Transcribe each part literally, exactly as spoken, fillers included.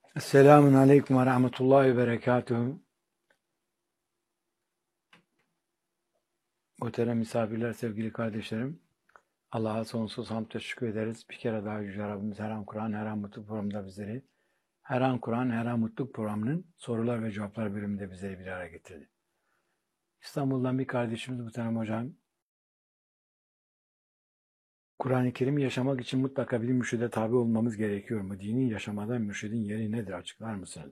Selamun Aleyküm ve Rahmetullahi ve Berekatuhu. Muhterem misafirler, sevgili kardeşlerim. Allah'a sonsuz hamd ve şükür ederiz. Bir kere daha Yüce Rabbimiz her an Kur'an, her an mutluluk programında bizleri, her an Kur'an, her an mutluluk programının sorular ve cevaplar bölümünde bizleri bir araya getirdi. İstanbul'dan bir kardeşimiz Muhterem Hocam, Kur'an-ı Kerim yaşamak için mutlaka bir mürşide tabi olmamız gerekiyor mu? Dini yaşamada mürşidin yeri nedir? Açıklar mısınız?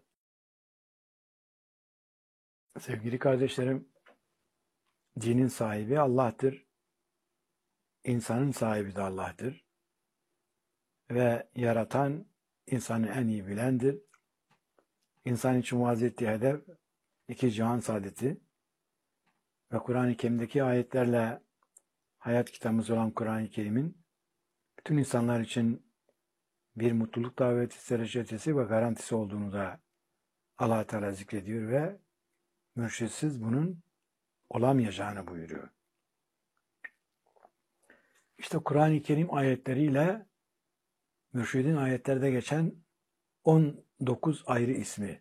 Sevgili kardeşlerim, dinin sahibi Allah'tır. İnsanın sahibi de Allah'tır. Ve yaratan insanı en iyi bilendir. İnsan için vaaz ettiği hedef iki cihan saadeti ve Kur'an-ı Kerim'deki ayetlerle hayat kitabımız olan Kur'an-ı Kerim'in bütün insanlar için bir mutluluk daveti, reçetesi ve garantisi olduğunu da Allah Teala zikrediyor ve mürşitsiz bunun olamayacağını buyuruyor. İşte Kur'an-ı Kerim ayetleriyle mürşidin ayetlerde geçen on dokuz ayrı ismi.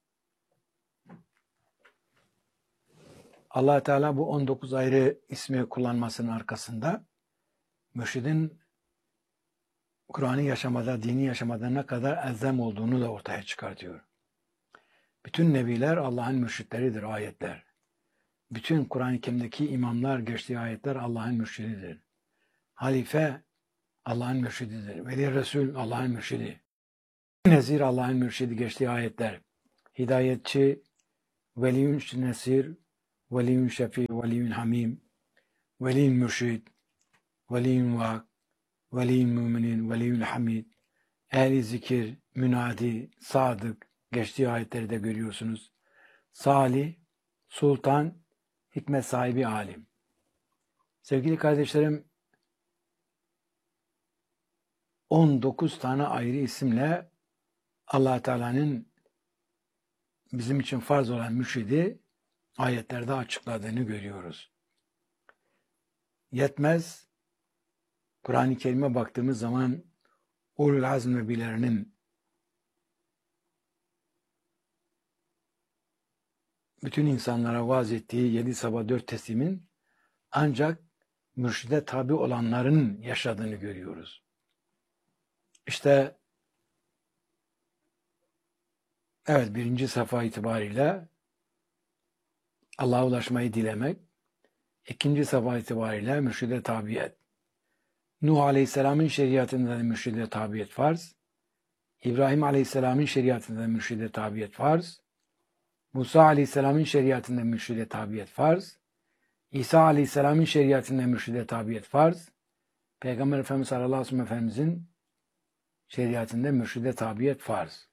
Allah Teala bu on dokuz ayrı ismi kullanmasının arkasında mürşidin Kur'an'ı yaşamada, dini yaşamada ne kadar elzem olduğunu da ortaya çıkartıyor. Bütün nebiler Allah'ın mürşitleridir, ayetler. Bütün Kur'an-ı Kerim'deki imamlar, geçtiği ayetler Allah'ın mürşididir. Halife Allah'ın mürşididir. Veli Resul Allah'ın mürşidi. Nezir Allah'ın mürşidi, geçtiği ayetler. Hidayetçi, veliyün nesir, veliyün şefi, veliyün hamim, veliyün mürşid, veliyün vak, veliyün müminin, veliyün hamid, ehli zikir, münadi, sadık, geçtiği ayetleri de görüyorsunuz. Salih, sultan, hikmet sahibi, alim. Sevgili kardeşlerim, on dokuz tane ayrı isimle Allah Teala'nın bizim için farz olan mürşidi ayetlerde açıkladığını görüyoruz. Yetmez, Kur'an-ı Kerim'e baktığımız zaman Ulul Azm nebilerinin bütün insanlara vaaz ettiği yedi sabah dört teslimin ancak mürşide tabi olanların yaşadığını görüyoruz. İşte evet, birinci safa itibariyle Allah'a ulaşmayı dilemek, ikinci safa itibariyle mürşide tabiyet. Nuh Aleyhisselam'ın şeriatında da mürşide tabiyet farz. İbrahim Aleyhisselam'ın şeriatında da mürşide tabiyet farz. Musa Aleyhisselam'ın şeriatında mürşide tabiyet farz. İsa Aleyhisselam'ın şeriatında mürşide tabiyet farz. Peygamber Efendimiz sallallahu aleyhi ve sellem Efendimizin şeriatında mürşide tabiyet farz.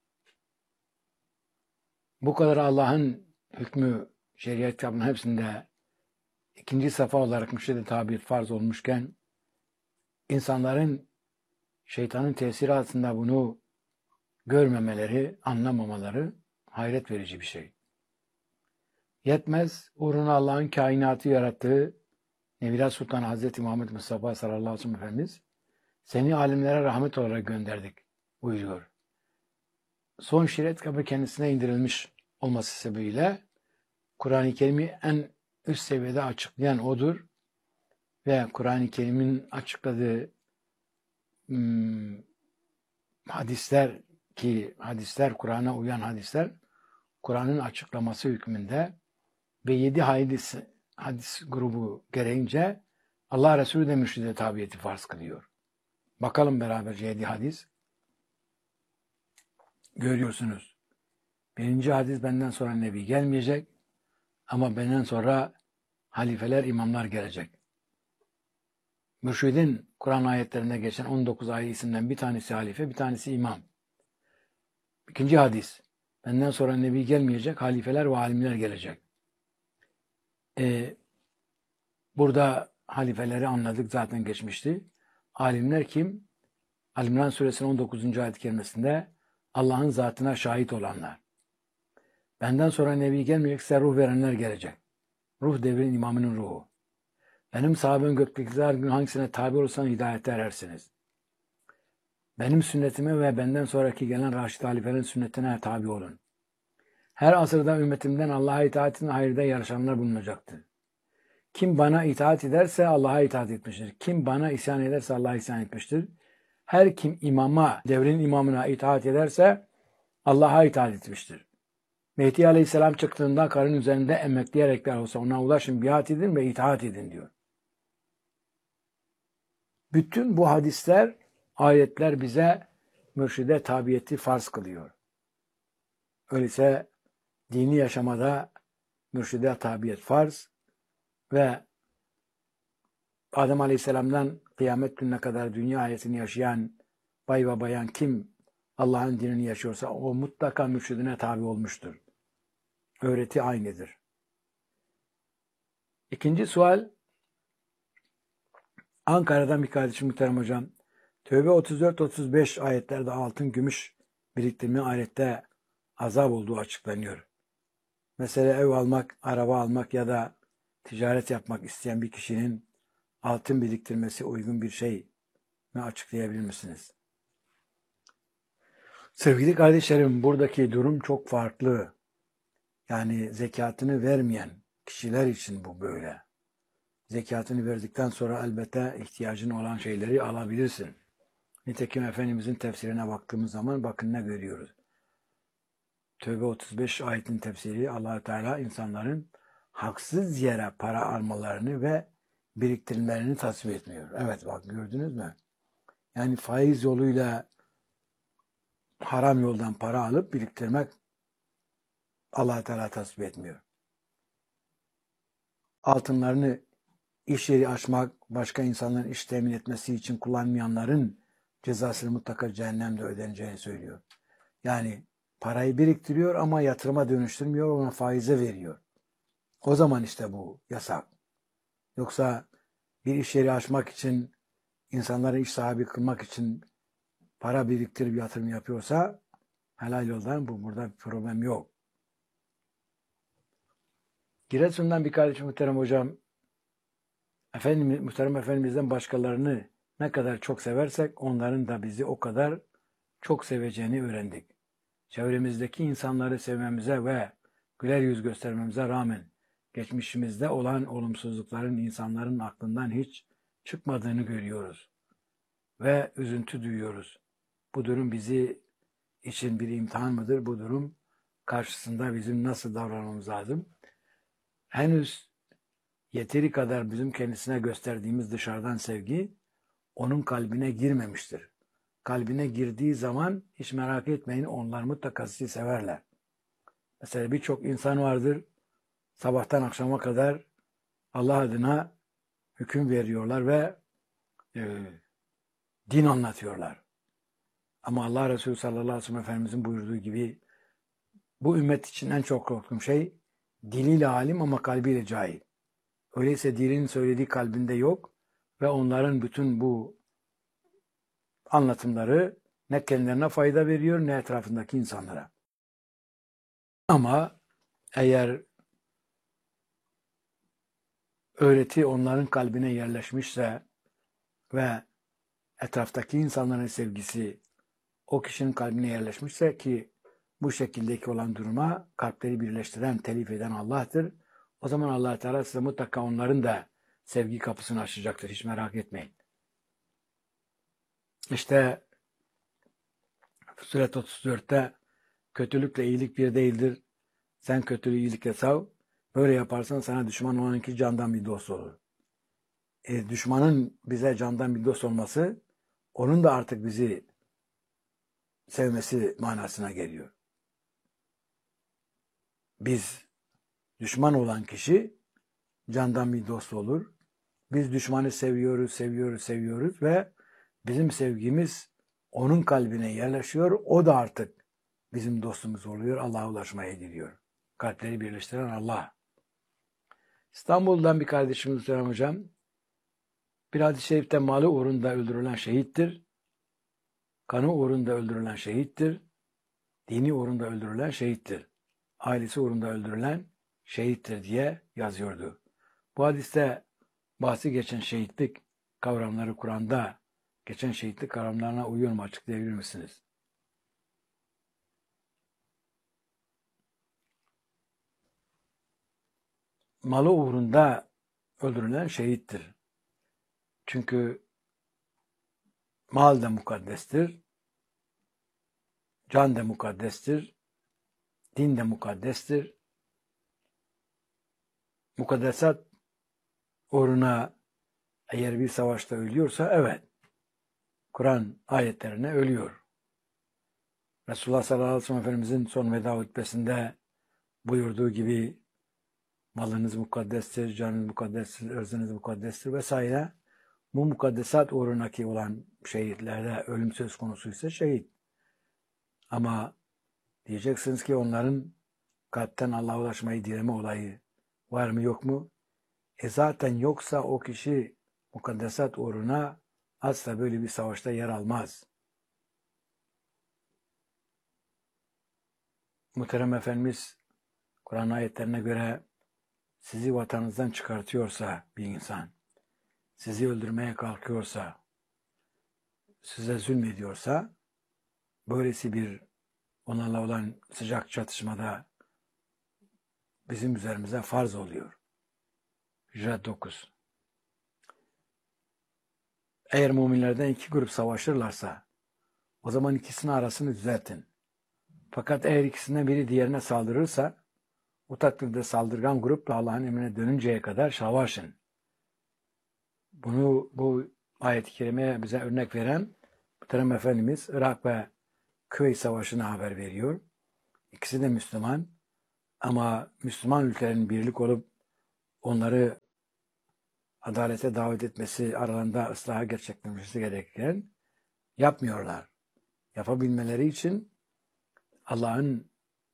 Bu kadar Allah'ın hükmü şeriat kitabının hepsinde ikinci safa olarak mürşide tabiyet farz olmuşken insanların şeytanın tesiri altında bunu görmemeleri, anlamamaları hayret verici bir şey. Yetmez, uğruna Allah'ın kainatı yarattığı Nebiler Sultanı Hazreti Muhammed Mustafa sallallahu aleyhi ve sellem Efendimiz seni alimlere rahmet olarak gönderdik buyuruyor. Son şeriat kitabı kendisine indirilmiş olması sebebiyle Kur'an-ı Kerim'i en üst seviyede açıklayan odur ve Kur'an-ı Kerim'in açıkladığı hmm, hadisler ki hadisler Kur'an'a uyan hadisler Kur'an'ın açıklaması hükmünde ve yedi hadis, hadis grubu gereğince Allah Resulü de mürşide tabiyeti farz kılıyor. Bakalım beraberce yedi hadis. Görüyorsunuz. Birinci hadis, benden sonra Nebi gelmeyecek ama benden sonra halifeler, imamlar gelecek. Mürşidin Kur'an ayetlerinde geçen on dokuz ayrı isimden bir tanesi halife, bir tanesi imam. İkinci hadis, benden sonra Nebi gelmeyecek, halifeler ve alimler gelecek. Ee, burada halifeleri anladık, zaten geçmişti. Alimler kim? Ali-İmran suresinin on dokuzuncu ayet-i kerimesinde Allah'ın zatına şahit olanlar. Benden sonra Nebi gelmeyecek, size ruh verenler gelecek. Ruh devrin imamının ruhu. Benim sahabem göktekiler gün hangisine tabi olursanız hidayete erersiniz. benim sünnetime ve benden sonraki gelen Raşid halifelerin sünnetine tabi olun. Her asırda ümmetimden Allah'a itaatin hayırda yarışanlar bulunacaktır. Kim bana itaat ederse Allah'a itaat etmiştir. Kim bana isyan ederse Allah'a isyan etmiştir. Her kim imama, devrin imamına itaat ederse Allah'a itaat etmiştir. Mehdi Aleyhisselam çıktığında karın üzerinde emekleyerek olsa ona ulaşın, biat edin ve itaat edin diyor. Bütün bu hadisler, ayetler bize mürşide tabiyeti farz kılıyor. Öyleyse dini yaşamada mürşide tabiyet farz ve Adem Aleyhisselam'dan kıyamet gününe kadar dünya hayatını yaşayan bay ve bayan kim Allah'ın dinini yaşıyorsa o mutlaka mürşidine tabi olmuştur. Öğreti aynıdır. İkinci sual, Ankara'dan bir kardeşim muhterem hocam. Tövbe otuz dört otuz beş ayetlerde altın gümüş biriktirme ayette azap olduğu açıklanıyor. Mesela ev almak, araba almak ya da ticaret yapmak isteyen bir kişinin altın biriktirmesi uygun bir şey mi, açıklayabilir misiniz? Sevgili kardeşlerim, buradaki durum çok farklı. Yani zekatını vermeyen kişiler için bu böyle. Zekatını verdikten sonra elbette ihtiyacın olan şeyleri alabilirsin. Nitekim Efendimizin tefsirine baktığımız zaman bakın ne görüyoruz. Tövbe otuz beş ayetin tefsiri, Allah-u Teala insanların haksız yere para almalarını ve biriktirmelerini tasvip etmiyor. Evet bak, gördünüz mü? Yani faiz yoluyla haram yoldan para alıp biriktirmek Allah-u Teala tasvip etmiyor. Altınlarını iş yeri açmak, başka insanların iş temin etmesi için kullanmayanların cezasını mutlaka cehennemde ödeneceğini söylüyor. Yani parayı biriktiriyor ama yatırıma dönüştürmüyor, ona faize veriyor. O zaman işte bu yasak. Yoksa bir iş yeri açmak için, insanları iş sahibi kılmak için para biriktirip yatırım yapıyorsa helal yoldan, bu burada bir problem yok. Giresun'dan bir kardeşim muhterem hocam, Efendimiz, muhterem Efendimiz'den başkalarını ne kadar çok seversek onların da bizi o kadar çok seveceğini öğrendik. Çevremizdeki insanları sevmemize ve güler yüz göstermemize rağmen geçmişimizde olan olumsuzlukların insanların aklından hiç çıkmadığını görüyoruz ve üzüntü duyuyoruz. Bu durum bizi için bir imtihan mıdır? Bu durum karşısında bizim nasıl davranmamız lazım? Henüz yeteri kadar bizim kendisine gösterdiğimiz dışarıdan sevgi onun kalbine girmemiştir. Kalbine girdiği zaman hiç merak etmeyin, onlar mutlaka sizi severler. Mesela birçok insan vardır, sabahtan akşama kadar Allah adına hüküm veriyorlar ve e, din anlatıyorlar. Ama Allah Resulü sallallahu aleyhi ve sellem Efendimizin buyurduğu gibi bu ümmet için en çok korktuğum şey diliyle alim ama kalbiyle cahil. Öyleyse dilinin söylediği kalbinde yok ve onların bütün bu anlatımları ne kendilerine fayda veriyor ne etrafındaki insanlara. Ama eğer öğreti onların kalbine yerleşmişse ve etraftaki insanların sevgisi o kişinin kalbine yerleşmişse, ki bu şekildeki olan duruma kalpleri birleştiren, telif eden Allah'tır. O zaman Allah Teala size mutlaka onların da sevgi kapısını açacaktır. Hiç merak etmeyin. İşte Suret otuz dörtte kötülükle iyilik bir değildir. Sen kötülüğü iyilikle sav. Böyle yaparsan sana düşman olan iki candan bir dost olur. E, düşmanın bize candan bir dost olması, onun da artık bizi sevmesi manasına geliyor. Biz düşman olan kişi candan bir dost olur. Biz düşmanı seviyoruz, seviyoruz, seviyoruz ve bizim sevgimiz onun kalbine yerleşiyor. O da artık bizim dostumuz oluyor. Allah'a ulaşmaya gidiyor. Kalpleri birleştiren Allah. İstanbul'dan bir kardeşimiz Hüseyin Hocam, bir hadis-i şerifte malı uğrunda öldürülen şehittir. Kanı uğrunda öldürülen şehittir. Dini uğrunda öldürülen şehittir. Ailesi uğrunda öldürülen şehittir diye yazıyordu. Bu hadiste bahsi geçen şehitlik kavramları Kur'an'da geçen şehitlik kavramlarına uyuyor mu? Açıklayabilir misiniz? Malı uğrunda öldürülen şehittir. Çünkü mal da mukaddestir, can da mukaddestir, din de mukaddestir. Mukaddesat uğruna eğer bir savaşta ölüyorsa evet, Kur'an ayetlerine ölüyor. Resulullah sallallahu aleyhi ve sellem Efendimizin son veda hutbesinde buyurduğu gibi malınız mukaddestir, canınız mukaddestir, ırzınız mukaddestir vesaire. Bu mukaddesat uğrunaki olan şehitlerde ölüm söz konusuysa şehit. Ama diyeceksiniz ki onların kalpten Allah'a ulaşmayı dileme olayı var mı yok mu? E zaten yoksa o kişi mukaddesat uğruna asla böyle bir savaşta yer almaz. Muhterem Efendimiz Kur'an ayetlerine göre sizi vatanınızdan çıkartıyorsa bir insan, sizi öldürmeye kalkıyorsa, size zulmediyorsa, böylesi bir onlarla olan sıcak çatışmada bizim üzerimize farz oluyor. Hicret dokuz. Eğer müminlerden iki grup savaşırlarsa, o zaman ikisinin arasını düzeltin. Fakat eğer ikisinden biri diğerine saldırırsa, o takdirde saldırgan grup da Allah'ın emrine dönünceye kadar savaşın. Bunu bu ayet-i kerimeye bize örnek veren Muhterem Efendimiz Irak ve Küveyt Savaşı'na haber veriyor. İkisi de Müslüman ama Müslüman ülkelerin birlik olup onları adalete davet etmesi, aralarında ıslaha gerçekleşmesi gerekirken yapmıyorlar. Yapabilmeleri için Allah'ın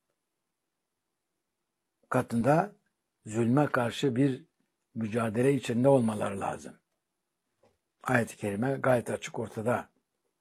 katında zulme karşı bir mücadele içinde olmaları lazım. Ayet-i kerime gayet açık ortada.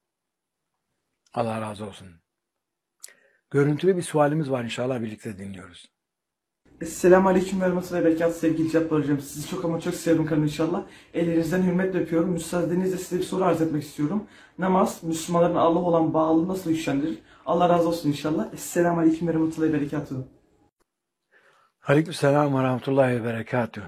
Allah razı olsun. Görüntülü bir sualimiz var, inşallah birlikte dinliyoruz. Esselamu Aleyküm ve Rahmetullahi ve Berekatuhu sevgili Cabbar Hocam. Sizi çok ama çok seviyorum kanım inşallah. Ellerinizden hürmetle öpüyorum. Müsaadenizle size bir soru arz etmek istiyorum. Namaz, Müslümanların Allah olan bağlılığı nasıl güçlendirir? Allah razı olsun inşallah. Esselamu Aleyküm ve Rahmetullahi ve Berekatuhu. Aleykümselam ve Rahmetullahi ve Berekatuhu.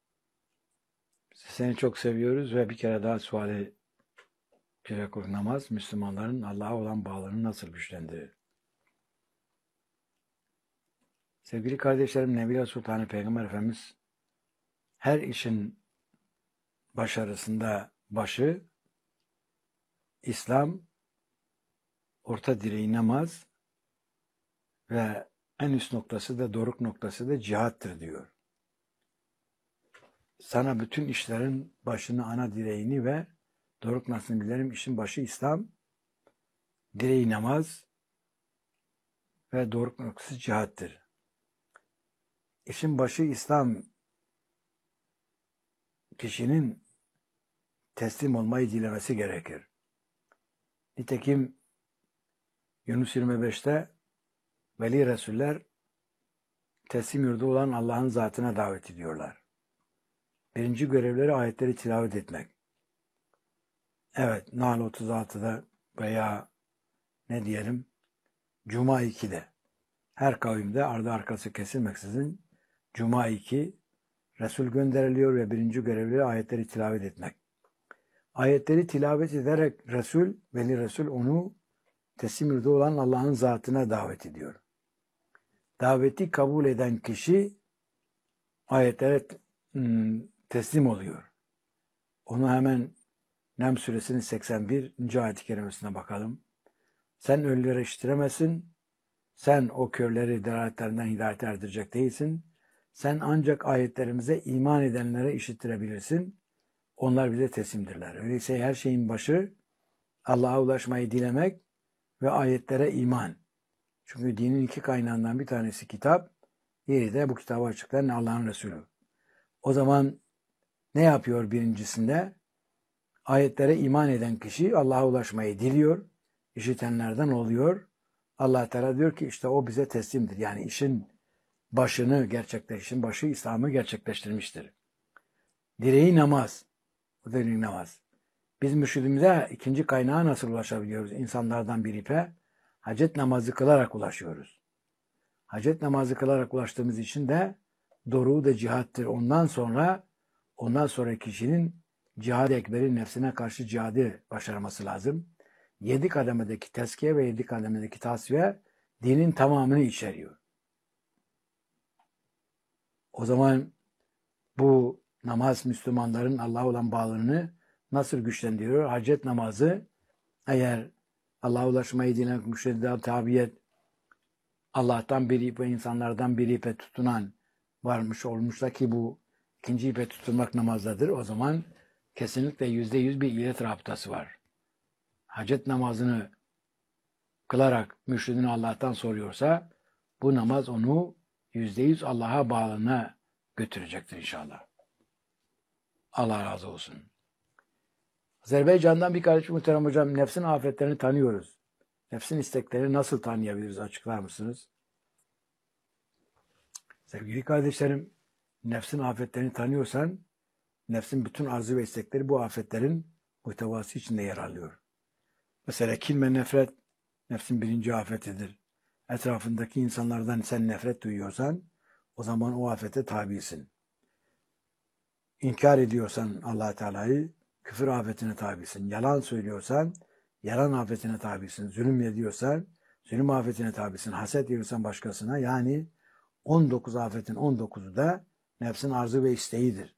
Seni çok seviyoruz ve bir kere daha suali Pirakuk namaz, Müslümanların Allah'a olan bağlarını nasıl güçlendirir? Sevgili kardeşlerim, Nebi Sultanı Peygamber Efendimiz her işin başarısında başı İslam, orta direği namaz ve en üst noktası da doruk noktası da cihattır diyor. Sana bütün işlerin başını, ana direğini ve doruk noktasını bilirim. İşin başı İslam, direği namaz ve doruk noktası cihattır. İşin başı İslam, kişinin teslim olmayı dilemesi gerekir. Nitekim Yunus yirmi beşte veli Resuller teslim yurdu olan Allah'ın zatına davet ediyorlar. Birinci görevleri ayetleri tilavet etmek. Evet, Nahl otuz altıda veya ne diyelim Cuma ikide her kavimde ardı arkası kesilmeksizin Cuma iki Resul gönderiliyor ve birinci görevleri ayetleri tilavet etmek. Ayetleri tilavet ederek Resul, veli Resul onu teslim yurdu olan Allah'ın zatına davet ediyor. Daveti kabul eden kişi ayetlere teslim oluyor. Onu hemen Nem suresinin seksen birinci ayet-i kerimesine bakalım. Sen ölüleri işitiremezsin, sen o körleri delaletlerinden hidayete erdirecek değilsin, sen ancak ayetlerimize iman edenlere işittirebilirsin, onlar bize teslimdirler. Öyleyse her şeyin başı Allah'a ulaşmayı dilemek ve ayetlere iman. Çünkü dinin iki kaynağından bir tanesi kitap, diğeri de bu kitabı açıklayan Allah'ın Resulü. O zaman ne yapıyor birincisinde? Ayetlere iman eden kişi Allah'a ulaşmayı diliyor, işitenlerden oluyor. Allah Teala diyor ki işte o bize teslimdir. Yani işin başını gerçekleştirmiş, işin başı İslam'ı gerçekleştirmiştir. Direği namaz. Bu direği namaz. Biz mürşidimize ikinci kaynağa nasıl ulaşabiliyoruz? İnsanlardan bir ipe hacet namazı kılarak ulaşıyoruz. Hacet namazı kılarak ulaştığımız için de doruğu da cihattır. Ondan sonra ondan sonra kişinin cihad-ı ekberi nefsine karşı cihadı başarması lazım. Yedi kademedeki tezkiye ve yedi kademedeki tasfiye dinin tamamını içeriyor. O zaman bu namaz Müslümanların Allah'a olan bağlılığını nasıl güçlendiriyor? Hacet namazı eğer Allah'a ulaşmayı dileyen müştedide tabiyet Allah'tan bir ipe, insanlardan bir ipe tutunan varmış olmuşsa ki bu ikinci ipe tutunmak namazdadır. O zaman kesinlikle yüzde yüz bir ilet rabıtası var. Hacet namazını kılarak mürşidini Allah'tan soruyorsa bu namaz onu yüzde yüz Allah'a bağlılığına götürecektir inşallah. Allah razı olsun. Azerbaycan'dan bir kardeşim muhterem hocam, nefsin afetlerini tanıyoruz. Nefsin isteklerini nasıl tanıyabiliriz? Açıklar mısınız? Sevgili kardeşlerim, nefsin afetlerini tanıyorsan, nefsin bütün arzu ve istekleri bu afetlerin muhtevası içinde yer alıyor. Mesela kin ve nefret, nefsin birinci afetidir. Etrafındaki insanlardan sen nefret duyuyorsan, o zaman o afete tabisin. İnkar ediyorsan Allah Teala'yı, küfür afetine tabisin. Yalan söylüyorsan, yalan afetine tabisin. Zulüm ediyorsan, zulüm afetine tabisin. Haset ediyorsan başkasına, yani on dokuz afetin on dokuzu da nefsin arzu ve isteğidir.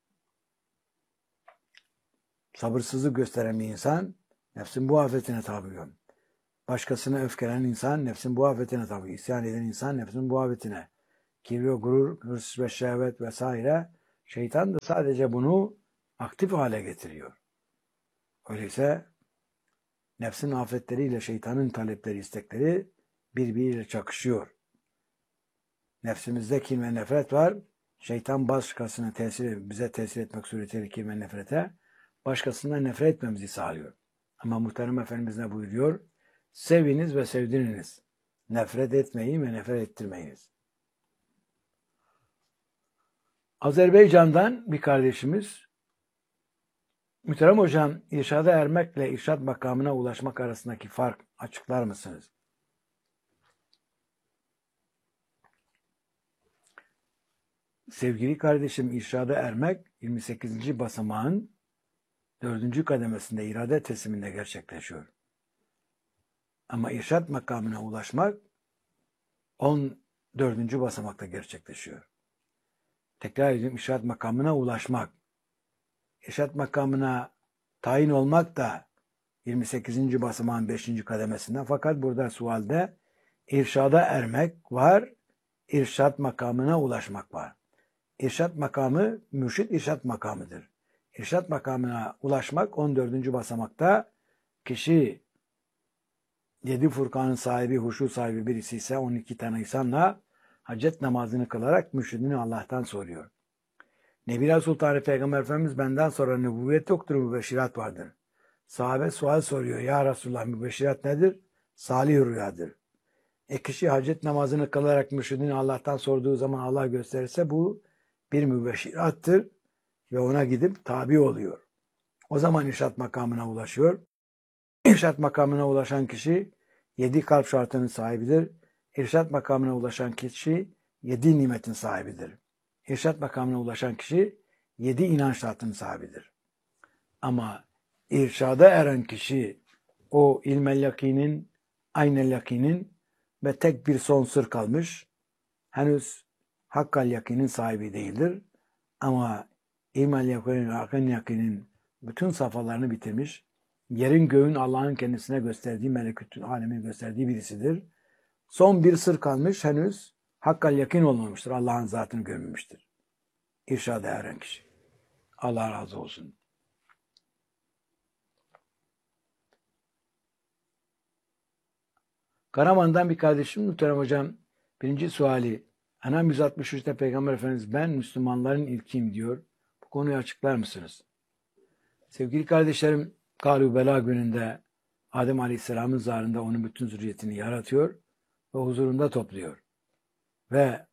Sabırsızlık gösteren bir insan, nefsin bu afetine tabi. Başkasına öfkelenen insan, nefsin bu afetine tabi. İsyan eden insan, nefsin bu afetine. Kibir, gurur, hırs ve şehvet vesaire, şeytan da sadece bunu aktif hale getiriyor. Öyleyse nefsin afetleriyle şeytanın talepleri, istekleri birbiriyle çakışıyor. Nefsimizde kin ve nefret var. Şeytan başkasına tesir, bize tesir etmek suretiyle kin ve nefrete, başkasından nefret etmemizi sağlıyor. Ama muhterem Efendimiz ne buyuruyor? Seviniz ve sevdiriniz. Nefret etmeyin ve nefret ettirmeyiniz. Azerbaycan'dan bir kardeşimiz, muhterem hocam, irşada ermekle irşad makamına ulaşmak arasındaki fark açıklar mısınız? Sevgili kardeşim, irşada ermek yirmi sekizinci basamağın dördüncü kademesinde irade tesliminde gerçekleşiyor. Ama irşad makamına ulaşmak on dördüncü basamakta gerçekleşiyor. Tekrar ediyorum, irşad makamına ulaşmak. İrşad makamına tayin olmak da yirmi sekizinci basamağın beşinci kademesinde. Fakat burada sualde irşada ermek var, irşad makamına ulaşmak var. İrşad makamı, mürşid irşad makamıdır. İrşad makamına ulaşmak on dördüncü basamakta, kişi yedi Furkan'ın sahibi, huşu sahibi birisi ise on iki tane insanla hacet namazını kılarak mürşidini Allah'tan soruyor. Nebi Sultan Peygamber Efendimiz benden sonra nübüvvet yoktur, mübeşşirat vardır. Sahabe sual soruyor. Ya Resulullah, mübeşşirat nedir? Salih rüyadır. E kişi hacet namazını kılarak mürşidini Allah'tan sorduğu zaman Allah gösterirse bu bir mübeşşirattır ve ona gidip tabi oluyor. O zaman irşad makamına ulaşıyor. İrşad makamına ulaşan kişi yedi kalp şartının sahibidir. İrşad makamına ulaşan kişi yedi nimetin sahibidir. İrşad makamına ulaşan kişi yedi inanç şartının sahibidir. Ama irşada eren kişi o ilmel yakinin, aynel yakinin ve tek bir son sır kalmış. Henüz hakkal yakinin sahibi değildir. Ama ilmel yakinin, hakkal yakinin bütün safhalarını bitirmiş. Yerin göğün Allah'ın kendisine gösterdiği, melekutun alemin gösterdiği birisidir. Son bir sır kalmış, henüz hakkal yakin olmamıştır. Allah'ın zatını görmemiştir. İrşada eren kişi. Allah razı olsun. Karaman'dan bir kardeşim, muhterem hocam, birinci suali, Enam yüz altmış üçte Peygamber Efendimiz ben Müslümanların ilkiyim diyor. Bu konuyu açıklar mısınız? Sevgili kardeşlerim, Kâlu Bela gününde Adem Aleyhisselam'ın zarında onun bütün zürriyetini yaratıyor ve huzurunda topluyor. Ve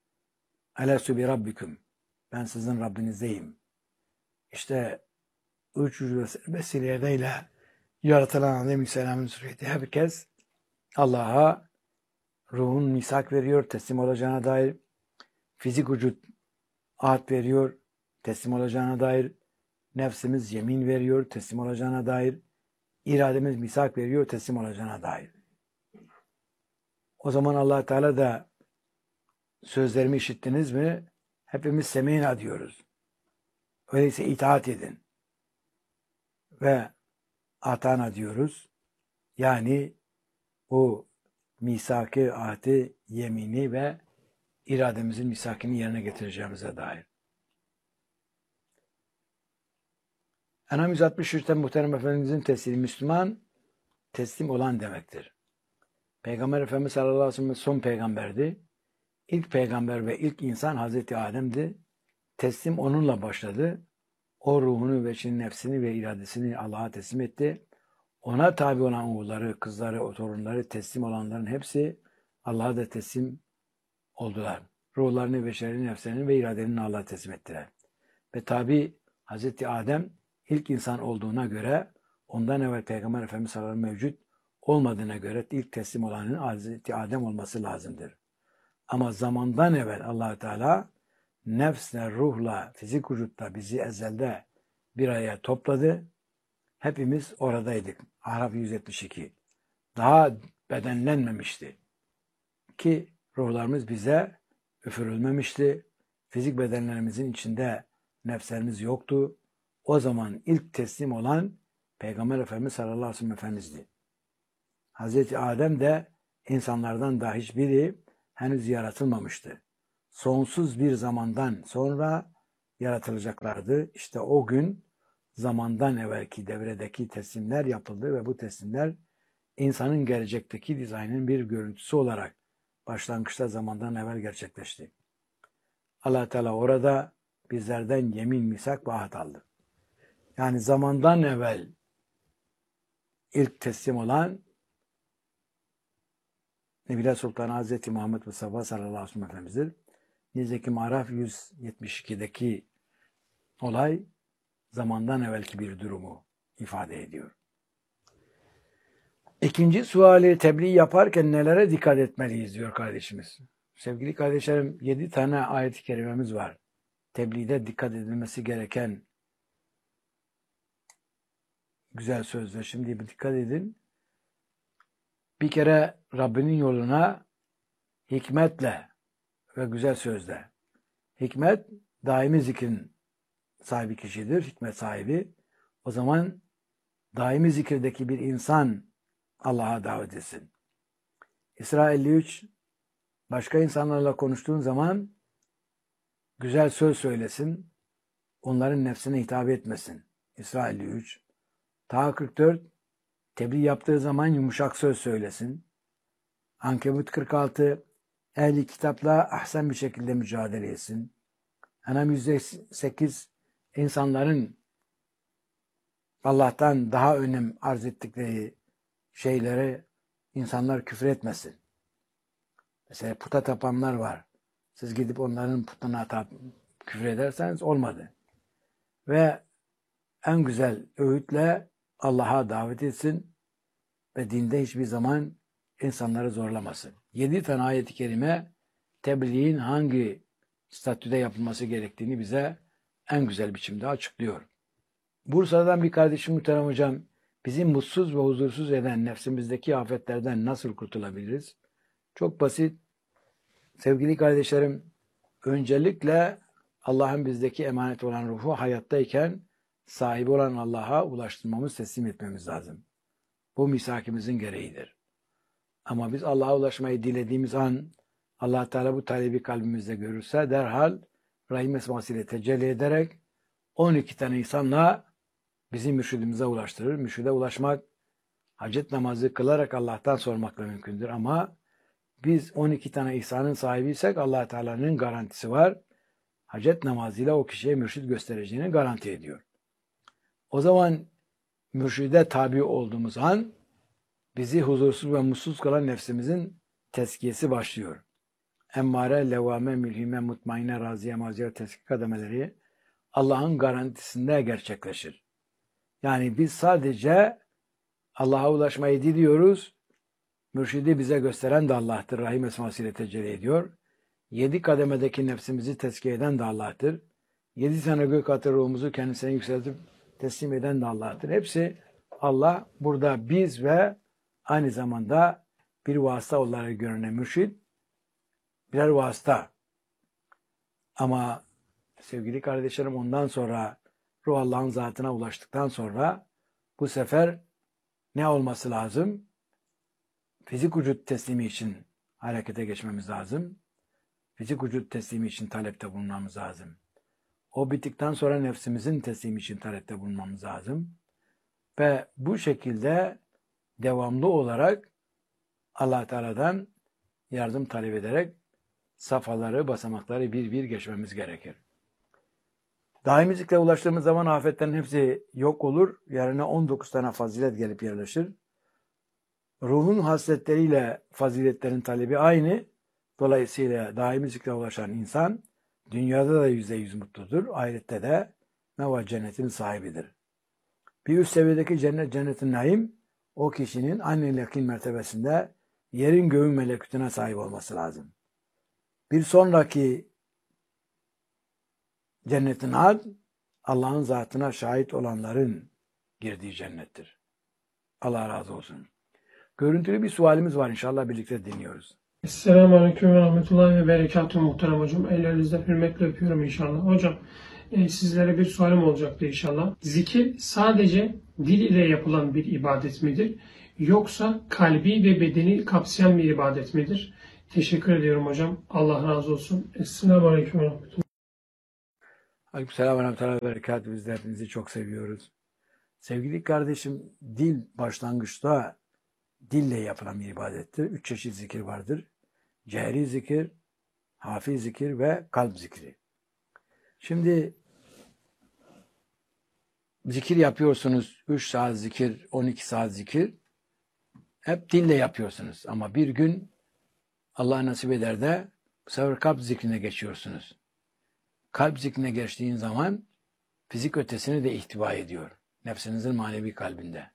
Elestü bi Rabbiküm, ben sizin Rabbinizdeyim. İşte üç vesileyle yaratılan Aleyhisselam'ın sureti herkes Allah'a ruhun misak veriyor, teslim olacağına dair, fizik vücut ahd veriyor, teslim olacağına dair, nefsimiz yemin veriyor, teslim olacağına dair, irademiz misak veriyor, teslim olacağına dair. O zaman Allah Teala da sözlerimi işittiniz mi? Hepimiz semina diyoruz. Öyleyse itaat edin. Ve atana diyoruz. Yani bu misak-ı ahdi, yemini ve irademizin misakini yerine getireceğimize dair. Enam yüz altmış üçten Muhterem Efendimizin teslimi Müslüman, teslim olan demektir. Peygamber Efendimiz sallallahu aleyhi ve sellem son peygamberdi. İlk peygamber ve ilk insan Hazreti Adem'di. Teslim onunla başladı. O ruhunu ve şimdi nefsini ve iradesini Allah'a teslim etti. Ona tabi olan oğulları, kızları, o torunları teslim olanların hepsi Allah'a da teslim oldular. Ruhlarını, beşerini, nefslerini ve iradelerini Allah'a teslim ettiler. Ve tabi Hazreti Adem ilk insan olduğuna göre ondan evvel Peygamber Efendimiz sallallahu aleyhi ve sellem mevcut olmadığına göre ilk teslim olanın Hazreti Adem olması lazımdır. Ama zamandan evvel Allah Teala nefsle, ruhla, fizik vücutla bizi ezelde bir araya topladı. Hepimiz oradaydık. Araf yüz yetmiş iki. Daha bedenlenmemişti. Ki ruhlarımız bize üfürülmemişti. Fizik bedenlerimizin içinde nefslerimiz yoktu. O zaman ilk teslim olan Peygamber Efendimiz sallallahu aleyhi ve sellem Efendimiz'di. Hazreti Adem de insanlardan daha hiçbiri henüz yaratılmamıştı. Sonsuz bir zamandan sonra yaratılacaklardı. İşte o gün zamandan evvelki devredeki teslimler yapıldı ve bu teslimler insanın gelecekteki dizaynın bir görüntüsü olarak başlangıçta zamandan evvel gerçekleşti. Allah Teala orada bizlerden yemin, misak ve ahd aldı. Yani zamandan evvel ilk teslim olan Nebiler Sultanı Hazreti Muhammed Mustafa sallallahu aleyhi ve sellem Efendimiz'dir. Nitekim Araf yüz yetmiş ikideki olay zamandan evvelki bir durumu ifade ediyor. İkinci suali tebliğ yaparken nelere dikkat etmeliyiz diyor kardeşimiz. Sevgili kardeşlerim, yedi tane ayet-i kerimemiz var. Tebliğde dikkat edilmesi gereken güzel sözler. Şimdi bir dikkat edin. Bir kere Rabbinin yoluna hikmetle ve güzel sözle. Hikmet daimi zikrin sahibi kişidir. Hikmet sahibi. O zaman daimi zikirdeki bir insan Allah'a davet etsin. İsra elli üç başka insanlarla konuştuğun zaman güzel söz söylesin. Onların nefsine hitap etmesin. İsra elli üç. Taha kırk dört tebliğ yaptığı zaman yumuşak söz söylesin. Ankebut kırk altı ehli kitapla ahsen bir şekilde mücadele etsin. Enam yüz sekiz insanların Allah'tan daha önem arz ettikleri şeylere insanlar küfür etmesin. Mesela puta tapanlar var. Siz gidip onların putuna tap, küfür ederseniz olmadı. Ve en güzel öğütle Allah'a davet etsin ve dinde hiçbir zaman insanları zorlamasın. Yedi tane ayet-i kerime tebliğin hangi statüde yapılması gerektiğini bize en güzel biçimde açıklıyor. Bursa'dan bir kardeşim muhterem hocam, bizi mutsuz ve huzursuz eden nefsimizdeki afetlerden nasıl kurtulabiliriz? Çok basit. Sevgili kardeşlerim, öncelikle Allah'ın bizdeki emanet olan ruhu hayattayken sahibi olan Allah'a ulaştırmamız, teslim etmemiz lazım. Bu misakimizin gereğidir. Ama biz Allah'a ulaşmayı dilediğimiz an Allah Teala bu talebi kalbimizde görürse derhal Rahim esmasıyla tecelli ederek on iki tane insanla bizi mürşidimize ulaştırır. Mürşide ulaşmak hacet namazı kılarak Allah'tan sormakla mümkündür ama biz on iki tane ihsanın sahibiysek Allah Teala'nın garantisi var. Hacet namazıyla o kişiye mürşid göstereceğini garanti ediyor. O zaman mürşide tabi olduğumuz an bizi huzursuz ve mutsuz kalan nefsimizin tezkiyesi başlıyor. Emmare, levvame, mülhime, mutmainne, raziye, maziye, tezkiye kademeleri Allah'ın garantisinde gerçekleşir. Yani biz sadece Allah'a ulaşmayı diliyoruz. Mürşidi bize gösteren de Allah'tır. Rahim esmasıyla tecelli ediyor. Yedi kademedeki nefsimizi tezkiye eden de Allah'tır. Yedi tane gök atı ruhumuzu kendisine yükseltip teslim eden de Allah'tır. Hepsi Allah. Burada biz ve aynı zamanda bir vasıta olarak görünen mürşid birer vasıta. Ama sevgili kardeşlerim, ondan sonra ruh Allah'ın zatına ulaştıktan sonra bu sefer ne olması lazım? Fizik vücut teslimi için harekete geçmemiz lazım. Fizik vücut teslimi için talepte bulunmamız lazım. O bittikten sonra nefsimizin teslimi için talepte bulunmamız lazım. Ve bu şekilde devamlı olarak Allah Teala'dan yardım talep ederek safhaları, basamakları bir bir geçmemiz gerekir. Daimi zikre ulaştığımız zaman afetlerin hepsi yok olur. Yerine on dokuz tane fazilet gelip yerleşir. Ruhun hasletleriyle faziletlerin talebi aynı. Dolayısıyla daimi zikre ulaşan insan dünyada da yüzde yüz mutludur. Ahirette de meva cennetin sahibidir. Bir üst seviyedeki cennet, cennetin naim, o kişinin aynı yakin mertebesinde yerin göğün melekutuna sahip olması lazım. Bir sonraki cennetin ad, Allah'ın zatına şahit olanların girdiği cennettir. Allah razı olsun. Görüntülü bir sualimiz var, inşallah birlikte dinliyoruz. Esselamu Aleyküm ve Rahmetullahi ve Berekatuhu muhterem hocam. Ellerinizden hürmetle öpüyorum inşallah. Hocam e, sizlere bir sualim olacaktı inşallah. Zikir sadece dil ile yapılan bir ibadet midir? Yoksa kalbi ve bedeni kapsayan bir ibadet midir? Teşekkür ediyorum hocam. Allah razı olsun. Esselamu Aleyküm ve Rahmetullahi. Aleykümselam ve Rahmetullahi ve Berekatuhu. Biz de hepinizi çok seviyoruz. Sevgili kardeşim, dil başlangıçta dille yapılan bir ibadettir. Üç çeşit zikir vardır. Cehri zikir, hafi zikir ve kalp zikri. Şimdi zikir yapıyorsunuz. üç saat zikir, on iki saat zikir. Hep dille yapıyorsunuz. Ama bir gün Allah nasip eder de bu sefer kalp zikrine geçiyorsunuz. Kalp zikrine geçtiğin zaman fizik ötesini de ihtiva ediyor. Nefsinizin manevi kalbinde.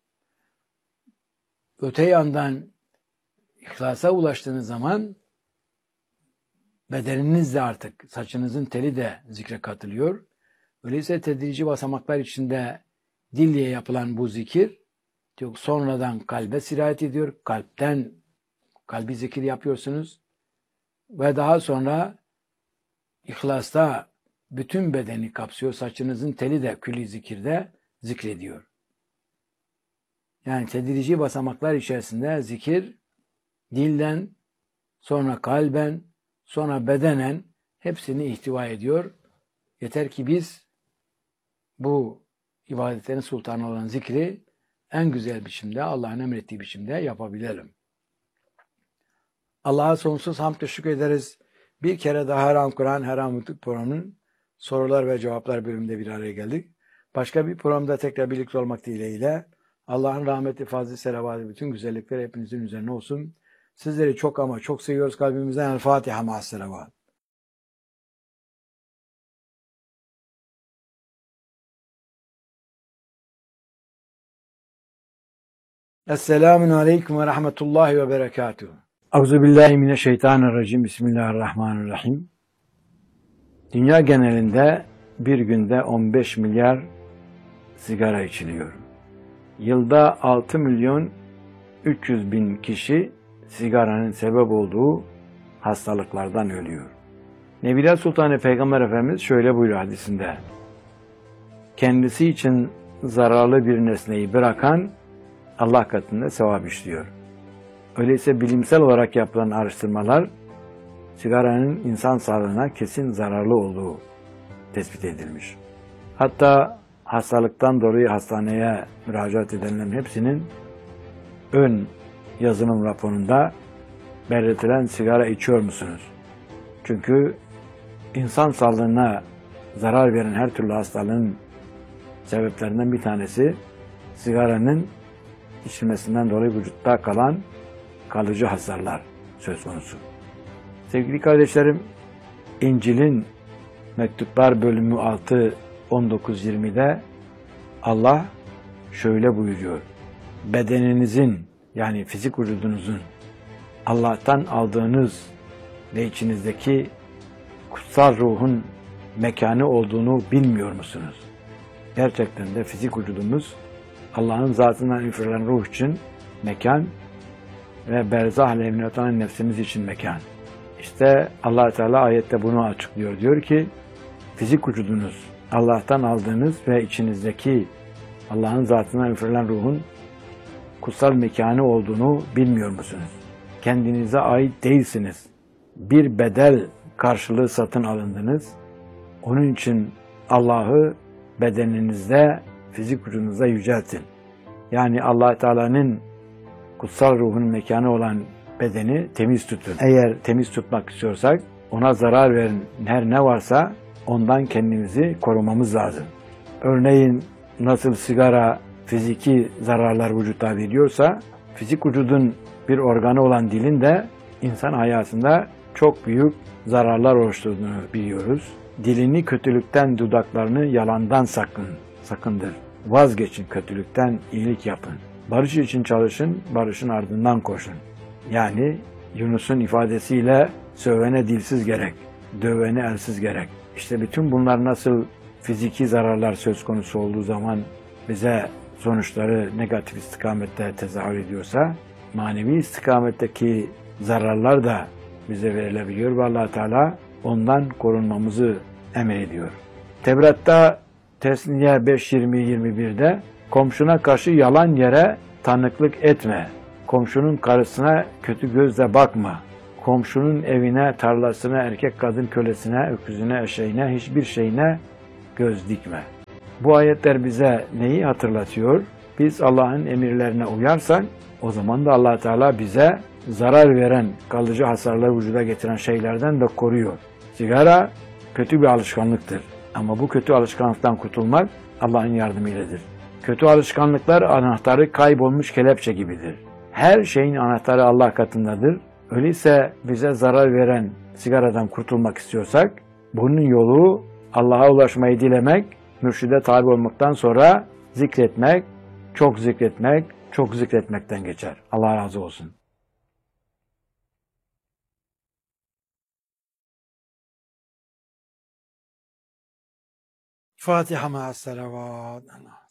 Öte yandan ihlasa ulaştığınız zaman bedeniniz de artık, saçınızın teli de zikre katılıyor. Öyleyse tedrici basamaklar içinde dille yapılan bu zikir sonradan kalbe sirayet ediyor. Kalpten kalbi zikir yapıyorsunuz. Ve daha sonra ihlasta bütün bedeni kapsıyor. Saçınızın teli de külli zikirde zikrediyor. Yani tedrici basamaklar içerisinde zikir dilden, sonra kalben, sonra bedenen hepsini ihtiva ediyor. Yeter ki biz bu ibadetlerin sultanı olan zikri en güzel biçimde, Allah'ın emrettiği biçimde yapabilelim. Allah'a sonsuz hamd teşekkür ederiz. Bir kere daha Her Kur'an, Her An Mutluluk programının sorular ve cevaplar bölümünde bir araya geldik. Başka bir programda tekrar birlikte olmak dileğiyle Allah'ın rahmeti, fazlı, selavatı, bütün güzellikleri hepinizin üzerine olsun. Sizleri çok ama çok seviyoruz kalbimizden. El Fatiha ma'as selavat. Esselamun Aleyküm ve Rahmetullahi ve Berekatuhu. Euzubillahimineşşeytanirracim. Bismillahirrahmanirrahim. Dünya genelinde bir günde on beş milyar sigara içiliyor. Yılda altı milyon üç yüz bin kişi sigaranın sebep olduğu hastalıklardan ölüyor. Nebiler Sultanı Peygamber Efendimiz şöyle buyuruyor hadisinde: kendisi için zararlı bir nesneyi bırakan Allah katında sevap işliyor. Öyleyse bilimsel olarak yapılan araştırmalar sigaranın insan sağlığına kesin zararlı olduğu tespit edilmiş. Hatta hastalıktan dolayı hastaneye müracaat edenlerin hepsinin ön yazılım raporunda belirtilen sigara içiyor musunuz? Çünkü insan sağlığına zarar veren her türlü hastalığın sebeplerinden bir tanesi sigaranın içilmesinden dolayı vücutta kalan kalıcı hasarlar söz konusu. Sevgili kardeşlerim, İncil'in Mektuplar bölümü altı on dokuz yirmide Allah şöyle buyuruyor. Bedeninizin yani fizik vücudunuzun Allah'tan aldığınız ve içinizdeki kutsal ruhun mekanı olduğunu bilmiyor musunuz? Gerçekten de fizik vücudumuz Allah'ın zatından üfürülen ruh için mekan ve berzah alemine oturan nefsimiz için mekan. İşte Allah Teala ayette bunu açıklıyor. Diyor ki fizik vücudunuz Allah'tan aldığınız ve içinizdeki Allah'ın zatından üfürülen ruhun kutsal mekanı olduğunu bilmiyor musunuz? Kendinize ait değilsiniz. Bir bedel karşılığı satın alındınız. Onun için Allah'ı bedeninizde, fizik vücudunuzda yüceltin. Yani Allah Teala'nın kutsal ruhun mekanı olan bedeni temiz tutun. Eğer temiz tutmak istiyorsak ona zarar veren her ne varsa ondan kendimizi korumamız lazım. Örneğin nasıl sigara fiziki zararlar vücutta veriyorsa, fizik vücudun bir organı olan dilin de insan hayatında çok büyük zararlar oluşturduğunu biliyoruz. Dilini kötülükten, dudaklarını yalandan sakın, sakındır. Vazgeçin kötülükten, iyilik yapın. Barış için çalışın, barışın ardından koşun. Yani Yunus'un ifadesiyle sövene dilsiz gerek, dövene elsiz gerek. İşte bütün bunlar nasıl fiziki zararlar söz konusu olduğu zaman bize sonuçları negatif istikamette tezahür ediyorsa, manevi istikametteki zararlar da bize verilebiliyor ve Allah Teala ondan korunmamızı emrediyor. Tevrat'ta Tesniye beş yirmi yirmi bir'de komşuna karşı yalan yere tanıklık etme. Komşunun karısına kötü gözle bakma. Komşunun evine, tarlasına, erkek kadın kölesine, öküzüne, eşeğine, hiçbir şeyine göz dikme. Bu ayetler bize neyi hatırlatıyor? Biz Allah'ın emirlerine uyarsak o zaman da Allah Teala bize zarar veren, kalıcı hasarları vücuda getiren şeylerden de koruyor. Sigara kötü bir alışkanlıktır. Ama bu kötü alışkanlıktan kurtulmak Allah'ın yardımıyladır. Kötü alışkanlıklar anahtarı kaybolmuş kelepçe gibidir. Her şeyin anahtarı Allah katındadır. Öyleyse bize zarar veren sigaradan kurtulmak istiyorsak bunun yolu Allah'a ulaşmayı dilemek, mürşide tabi olmaktan sonra zikretmek, çok zikretmek, çok zikretmekten geçer. Allah razı olsun. Fatiha ma'as salavat.